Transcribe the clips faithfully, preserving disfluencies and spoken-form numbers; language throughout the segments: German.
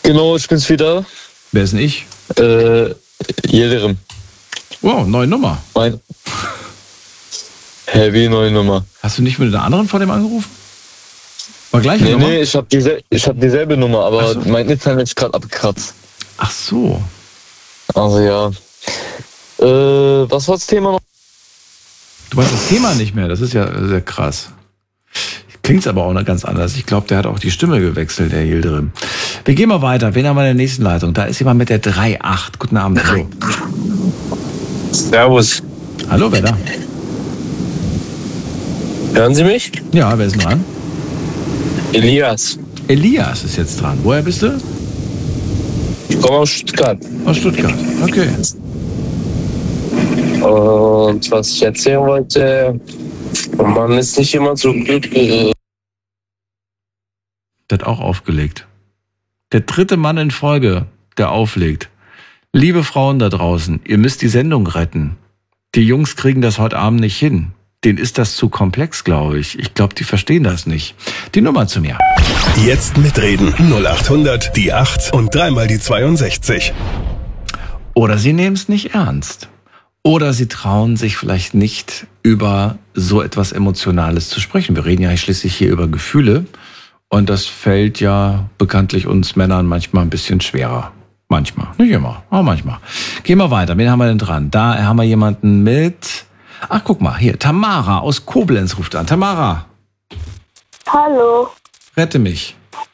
Genau, ich bin's wieder. Wer ist denn ich? Äh, Yildirim. Wow, neue Nummer. Mein. Heavy, neue Nummer. Hast du nicht mit einer anderen vor dem angerufen? War gleiche nee, Nummer? Nee, ich hab, diesel ich hab dieselbe Nummer, aber so. mein Internet ist gerade abgekratzt. Ach so. Also ja. Äh, was war das Thema noch? Du weißt das Thema nicht mehr, das ist ja sehr krass. Klingt's aber auch noch ganz anders. Ich glaube, der hat auch die Stimme gewechselt, der Yildirim. Wir gehen mal weiter. Wen haben wir in der nächsten Leitung? Da ist jemand mit der drei acht. Guten Abend. Hallo. Servus. Hallo, wer da? Hören Sie mich? Ja, wer ist denn dran? Elias. Elias ist jetzt dran. Woher bist du? Ich komme aus Stuttgart. Aus Stuttgart. Okay. Und was ich erzählen wollte, man ist nicht immer so glücklich. Der hat auch aufgelegt. Der dritte Mann in Folge, der auflegt. Liebe Frauen da draußen, ihr müsst die Sendung retten. Die Jungs kriegen das heute Abend nicht hin. Denen ist das zu komplex, glaube ich. Ich glaube, die verstehen das nicht. Die Nummer zu mir. Jetzt mitreden. null acht hundert, die acht und dreimal die zweiundsechzig. Oder sie nehmen es nicht ernst. Oder sie trauen sich vielleicht nicht, über so etwas Emotionales zu sprechen. Wir reden ja schließlich hier über Gefühle. Und das fällt ja bekanntlich uns Männern manchmal ein bisschen schwerer. Manchmal, nicht immer, aber manchmal. Gehen wir weiter. Wen haben wir denn dran? Da haben wir jemanden mit... Ach, guck mal, hier, Tamara aus Koblenz ruft an. Tamara. Hallo. Rette mich.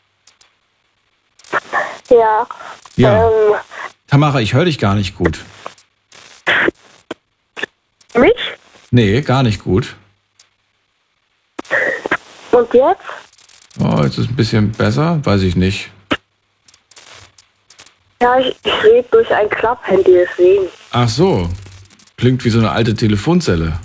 Ja. Ja. Ähm, Tamara, ich höre dich gar nicht gut. mich? Nee, gar nicht gut. Und jetzt? Oh, jetzt ist ein bisschen besser, weiß ich nicht. Ja, ich, ich rede durch ein Klapphandy, deswegen. Ach so, klingt wie so eine alte Telefonzelle.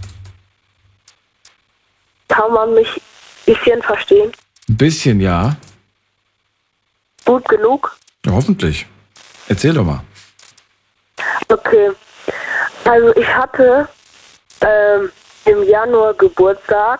Kann man mich ein bisschen verstehen? Ein bisschen, ja. Gut genug? Ja, hoffentlich. Erzähl doch mal. Okay. Also ich hatte ähm, im Januar Geburtstag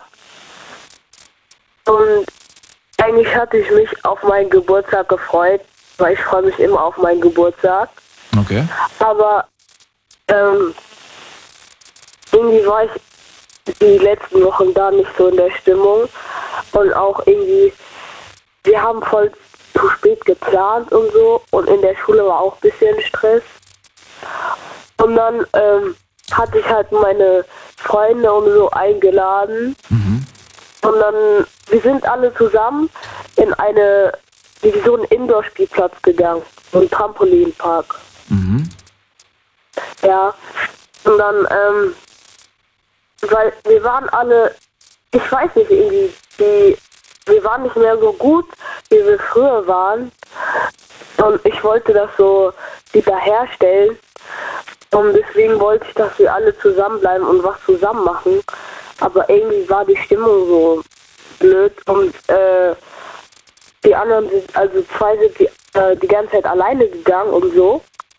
und eigentlich hatte ich mich auf meinen Geburtstag gefreut, weil ich freue mich immer auf meinen Geburtstag. Okay. Aber ähm, irgendwie war ich die letzten Wochen da nicht so in der Stimmung und auch irgendwie, wir haben voll zu spät geplant und so und in der Schule war auch ein bisschen Stress. Und dann ähm, hatte ich halt meine Freunde und so eingeladen. Mhm. Und dann, wir sind alle zusammen in eine, wie so einen Indoor-Spielplatz gegangen. So ein Trampolinpark. Mhm. Ja. Und dann, ähm, weil wir waren alle, ich weiß nicht, irgendwie, die, wir waren nicht mehr so gut, wie wir früher waren. Und ich wollte das so wiederherstellen. Und deswegen wollte ich, dass wir alle zusammenbleiben und was zusammen machen. Aber irgendwie war die Stimmung so blöd und äh, die anderen sind, also zwei sind die, äh, die ganze Zeit alleine gegangen und so.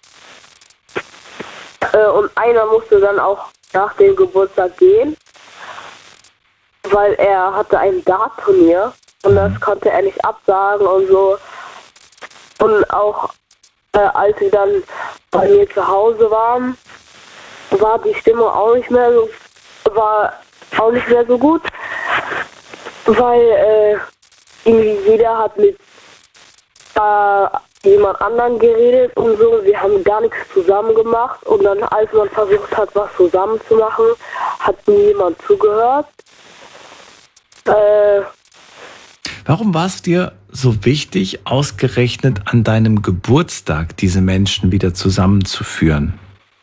Äh, und einer musste dann auch nach dem Geburtstag gehen, weil er hatte ein Dart-Turnier und das konnte er nicht absagen und so. Und auch äh, als wir dann bei mir zu Hause waren, war die Stimmung auch nicht mehr so, war auch nicht mehr so gut, weil äh, irgendwie jeder hat mit äh, jemand anderen geredet und so. Wir haben gar nichts zusammen gemacht und dann, als man versucht hat, was zusammen zu machen, hat niemand zugehört. Äh, Warum war es dir so wichtig, ausgerechnet an deinem Geburtstag diese Menschen wieder zusammenzuführen?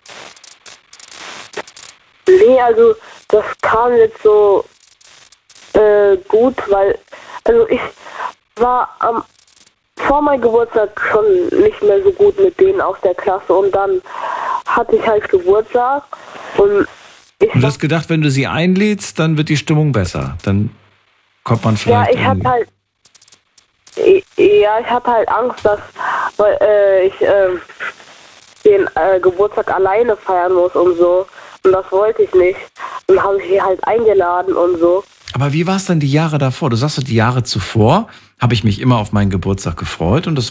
Nee, also das kam jetzt so äh, gut, weil, also ich war am, vor meinem Geburtstag schon nicht mehr so gut mit denen aus der Klasse und dann hatte ich halt Geburtstag und ich... Und du hast gedacht, wenn du sie einlädst, dann wird die Stimmung besser. Dann kommt man vielleicht... Ja, ich hatte halt... Ja, ich hatte halt Angst, dass weil, äh, ich äh, den äh, Geburtstag alleine feiern muss und so. Und das wollte ich nicht. Dann habe ich sie halt eingeladen und so. Aber wie war es denn die Jahre davor? Du sagst, die Jahre zuvor habe ich mich immer auf meinen Geburtstag gefreut und das